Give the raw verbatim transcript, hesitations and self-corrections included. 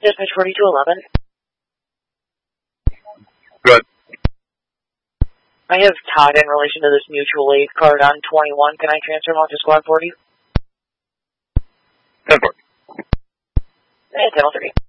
Dispatch forty-two eleven. Good. I have Todd in relation to this mutual aid card on twenty-one. Can I transfer him off to squad forty? ten forty. And ten thirty.